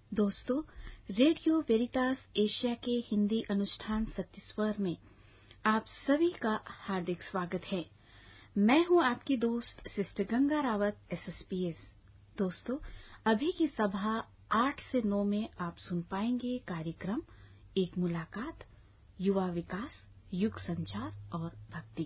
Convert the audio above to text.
दोस्तों, radio वेरितास Asia के हिंदी अनुष्ठान सत्य स्वर में आप सभी का हार्दिक स्वागत है। मैं हूं आपकी दोस्त सिस्टर गंगा रावत SSPS। दोस्तों, अभी की सभा 8 से 9 में आप सुन पाएंगे कार्यक्रम एक मुलाकात, युवा विकास, युग संचार और भक्ति